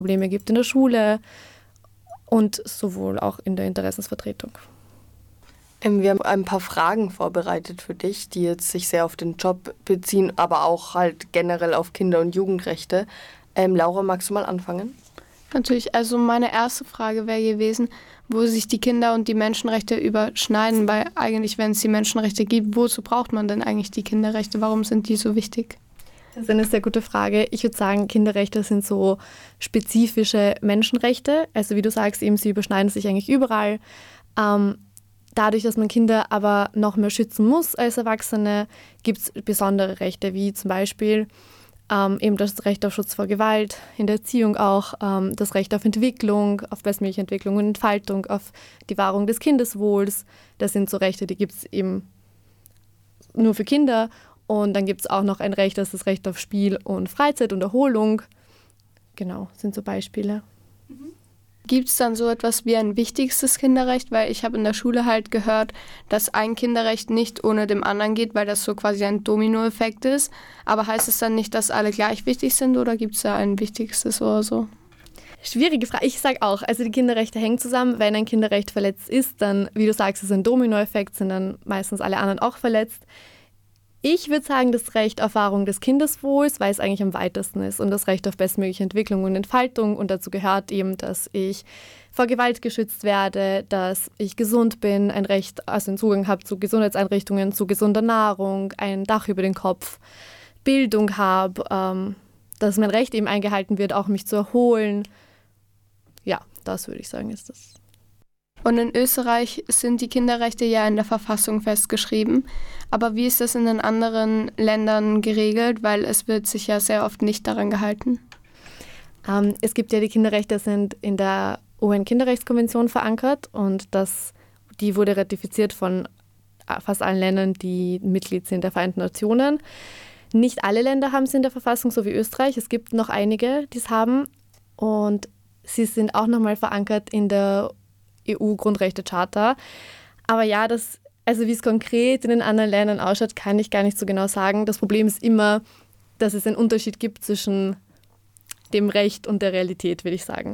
Probleme gibt in der Schule und sowohl auch in der Interessensvertretung. Wir haben ein paar Fragen vorbereitet für dich, die jetzt sich sehr auf den Job beziehen, aber auch halt generell auf Kinder- und Jugendrechte. Laura, magst du mal anfangen? Natürlich, also meine erste Frage wäre gewesen, wo sich die Kinder- und die Menschenrechte überschneiden, weil eigentlich, wenn es die Menschenrechte gibt, wozu braucht man denn eigentlich die Kinderrechte? Warum sind die so wichtig? Das ist eine sehr gute Frage. Ich würde sagen, Kinderrechte sind so spezifische Menschenrechte. Also wie du sagst, eben sie überschneiden sich eigentlich überall. Dadurch, dass man Kinder aber noch mehr schützen muss als Erwachsene, gibt es besondere Rechte, wie zum Beispiel eben das Recht auf Schutz vor Gewalt, in der Erziehung auch, das Recht auf Entwicklung, auf bestmögliche Entwicklung und Entfaltung, auf die Wahrung des Kindeswohls. Das sind so Rechte, die gibt es eben nur für Kinder. Und dann gibt es auch noch ein Recht, das ist das Recht auf Spiel und Freizeit und Erholung. Genau, sind so Beispiele. Gibt es dann so etwas wie ein wichtigstes Kinderrecht? Weil ich habe in der Schule halt gehört, dass ein Kinderrecht nicht ohne dem anderen geht, weil das so quasi ein Dominoeffekt ist. Aber heißt es dann nicht, dass alle gleich wichtig sind oder gibt es da ein wichtigstes oder so? Schwierige Frage. Ich sage auch, also die Kinderrechte hängen zusammen. Wenn ein Kinderrecht verletzt ist, dann, wie du sagst, ist ein Dominoeffekt, sind dann meistens alle anderen auch verletzt. Ich würde sagen, das Recht auf Wahrung des Kindeswohls, weil es eigentlich am weitesten ist, und das Recht auf bestmögliche Entwicklung und Entfaltung. Und dazu gehört eben, dass ich vor Gewalt geschützt werde, dass ich gesund bin, ein Recht, also einen Zugang habe zu Gesundheitseinrichtungen, zu gesunder Nahrung, ein Dach über den Kopf, Bildung habe, dass mein Recht eben eingehalten wird, auch mich zu erholen. Ja, das würde ich sagen, ist das. Und in Österreich sind die Kinderrechte ja in der Verfassung festgeschrieben. Aber wie ist das in den anderen Ländern geregelt? Weil es wird sich ja sehr oft nicht daran gehalten. Es gibt ja die Kinderrechte, sind in der UN-Kinderrechtskonvention verankert und die wurde ratifiziert von fast allen Ländern, die Mitglied sind der Vereinten Nationen. Nicht alle Länder haben es in der Verfassung, so wie Österreich. Es gibt noch einige, die es haben. Und sie sind auch nochmal verankert in der EU-Grundrechtecharta. Aber ja, also wie es konkret in den anderen Ländern ausschaut, kann ich gar nicht so genau sagen. Das Problem ist immer, dass es einen Unterschied gibt zwischen dem Recht und der Realität, würde ich sagen.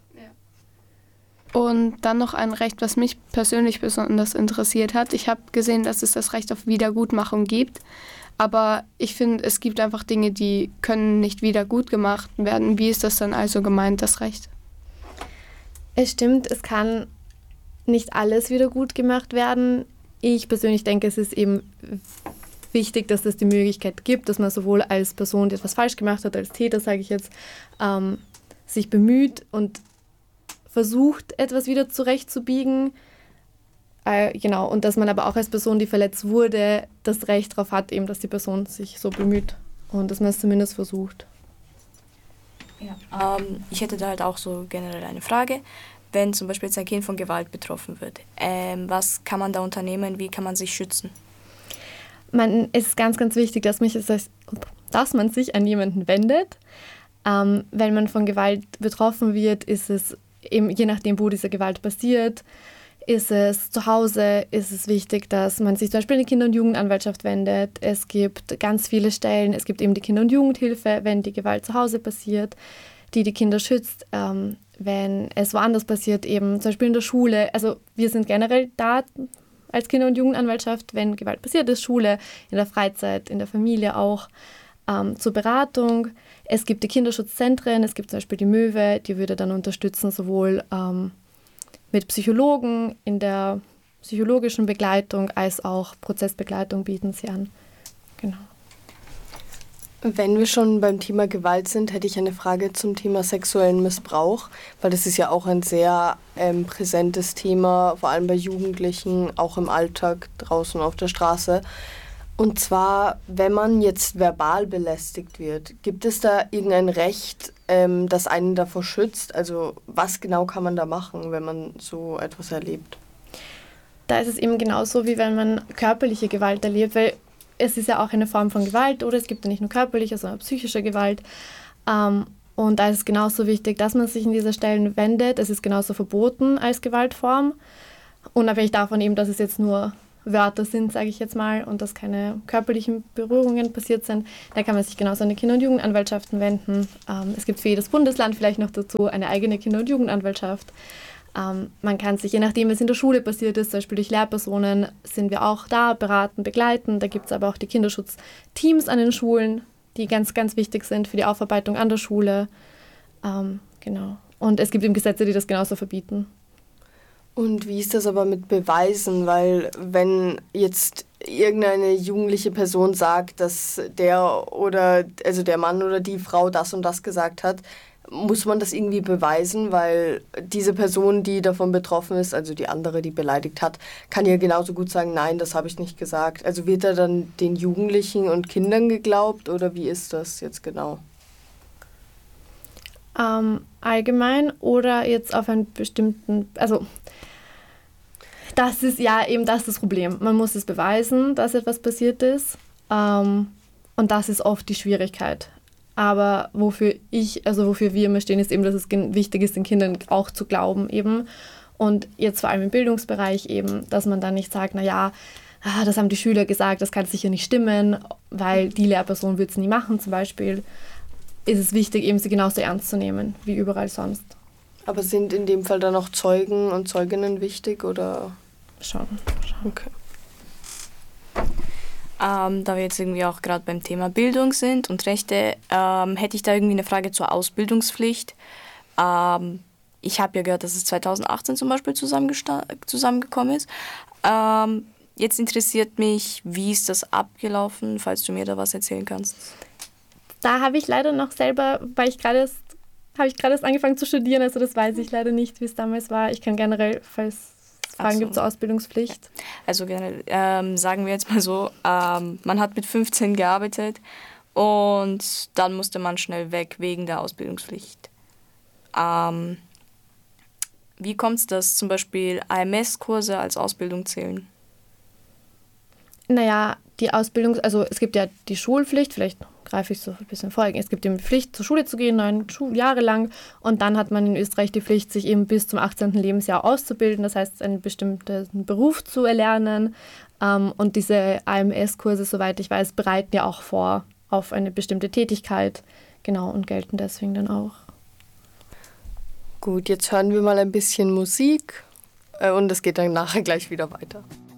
Ja. Und dann noch ein Recht, was mich persönlich besonders interessiert hat. Ich habe gesehen, dass es das Recht auf Wiedergutmachung gibt. Aber ich finde, es gibt einfach Dinge, die können nicht wieder gut gemacht werden. Wie ist das dann also gemeint, das Recht? Es stimmt, es kann nicht alles wieder gut gemacht werden. Ich persönlich denke, es ist eben wichtig, dass es die Möglichkeit gibt, dass man sowohl als Person, die etwas falsch gemacht hat, als Täter, sage ich jetzt, sich bemüht und versucht, etwas wieder zurechtzubiegen. Genau, und dass man aber auch als Person, die verletzt wurde, das Recht darauf hat, eben, dass die Person sich so bemüht und dass man es zumindest versucht. Ja, ich hätte da halt auch so generell eine Frage. Wenn zum Beispiel jetzt ein Kind von Gewalt betroffen wird, was kann man da unternehmen, wie kann man sich schützen? Es ist ganz, ganz wichtig, dass man sich an jemanden wendet. Wenn man von Gewalt betroffen wird, ist es eben, je nachdem, wo diese Gewalt passiert, ist es zu Hause, ist es wichtig, dass man sich zum Beispiel in die Kinder- und Jugendanwaltschaft wendet. Es gibt ganz viele Stellen, es gibt eben die Kinder- und Jugendhilfe, wenn die Gewalt zu Hause passiert, die Kinder schützt. Wenn es woanders passiert, eben zum Beispiel in der Schule. Also wir sind generell da als Kinder- und Jugendanwaltschaft, wenn Gewalt passiert ist, Schule, in der Freizeit, in der Familie auch, zur Beratung. Es gibt die Kinderschutzzentren, es gibt zum Beispiel die Möwe, die würde dann unterstützen, sowohl mit Psychologen in der psychologischen Begleitung als auch Prozessbegleitung bieten sie an. Genau. Wenn wir schon beim Thema Gewalt sind, hätte ich eine Frage zum Thema sexuellen Missbrauch, weil das ist ja auch ein sehr präsentes Thema, vor allem bei Jugendlichen, auch im Alltag draußen auf der Straße. Und zwar, wenn man jetzt verbal belästigt wird, gibt es da irgendein Recht, das einen davor schützt? Also was genau kann man da machen, wenn man so etwas erlebt? Da ist es eben genauso, wie wenn man körperliche Gewalt erlebt, weil es ist ja auch eine Form von Gewalt, oder es gibt ja nicht nur körperliche, sondern psychische Gewalt. Und da ist es genauso wichtig, dass man sich in diese Stellen wendet. Es ist genauso verboten als Gewaltform, unabhängig davon eben, dass es jetzt nur Wörter sind, sage ich jetzt mal, und dass keine körperlichen Berührungen passiert sind, dann kann man sich genauso an die Kinder- und Jugendanwaltschaften wenden. Es gibt für jedes Bundesland vielleicht noch dazu eine eigene Kinder- und Jugendanwaltschaft. Man kann sich, je nachdem, was in der Schule passiert ist, zum Beispiel durch Lehrpersonen, sind wir auch da, beraten, begleiten. Da gibt es aber auch die Kinderschutzteams an den Schulen, die ganz, ganz wichtig sind für die Aufarbeitung an der Schule. Genau. Und es gibt eben Gesetze, die das genauso verbieten. Und wie ist das aber mit Beweisen? Weil wenn jetzt irgendeine jugendliche Person sagt, dass der Mann oder die Frau das und das gesagt hat, muss man das irgendwie beweisen? Weil diese Person, die davon betroffen ist, also die andere, die beleidigt hat, kann ja genauso gut sagen, nein, das habe ich nicht gesagt. Also wird da dann den Jugendlichen und Kindern geglaubt oder wie ist das jetzt genau? Allgemein oder jetzt auf einen bestimmten, also das ist ja eben das Problem. Man muss es beweisen, dass etwas passiert ist, und das ist oft die Schwierigkeit. Aber wofür wir immer stehen, ist eben, dass es wichtig ist, den Kindern auch zu glauben eben. Und jetzt vor allem im Bildungsbereich eben, dass man dann nicht sagt, naja, das haben die Schüler gesagt, das kann sicher nicht stimmen, weil die Lehrperson wird es nie machen zum Beispiel. Ist es wichtig, eben sie genauso ernst zu nehmen, wie überall sonst. Aber sind in dem Fall dann auch Zeugen und Zeuginnen wichtig, oder? Schon. Okay. Da wir jetzt irgendwie auch gerade beim Thema Bildung sind und Rechte, hätte ich da irgendwie eine Frage zur Ausbildungspflicht. Ich habe ja gehört, dass es 2018 zum Beispiel zusammengekommen ist. Jetzt interessiert mich, wie ist das abgelaufen, falls du mir da was erzählen kannst. Da habe ich leider noch selber, habe ich gerade erst angefangen zu studieren, also das weiß ich leider nicht, wie es damals war. Ich kann generell, falls Fragen gibt zur Ausbildungspflicht. Also generell, sagen wir jetzt mal so, man hat mit 15 gearbeitet und dann musste man schnell weg wegen der Ausbildungspflicht. Wie kommt es, dass zum Beispiel AMS-Kurse als Ausbildung zählen? Naja, die Ausbildung, also es gibt ja die Schulpflicht, vielleicht greife ich so ein bisschen vor. Es gibt die Pflicht, zur Schule zu gehen, 9 Jahre lang. Und dann hat man in Österreich die Pflicht, sich eben bis zum 18. Lebensjahr auszubilden. Das heißt, einen bestimmten Beruf zu erlernen. Und diese AMS-Kurse, soweit ich weiß, bereiten ja auch vor auf eine bestimmte Tätigkeit. Genau, und gelten deswegen dann auch. Gut, jetzt hören wir mal ein bisschen Musik und es geht dann nachher gleich wieder weiter.